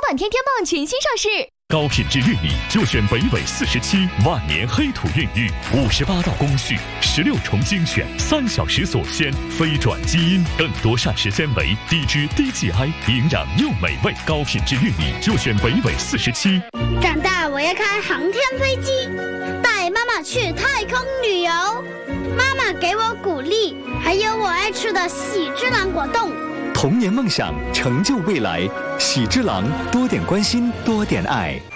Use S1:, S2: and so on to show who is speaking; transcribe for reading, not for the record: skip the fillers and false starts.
S1: 版天天棒全新上市。
S2: 高品质玉米就选北纬47万年黑土孕育，58道工序，16重精选，3小时锁鲜，非转基因，更多膳食纤维，低脂低 GI， 营养又美味。高品质玉米就选北纬47。
S3: 长大我要开航天飞机，带妈妈去太空旅游。妈妈给我鼓励，还有我爱吃的喜之郎果冻。
S4: 童年梦想，成就未来。喜之郎，多点关心，多点爱。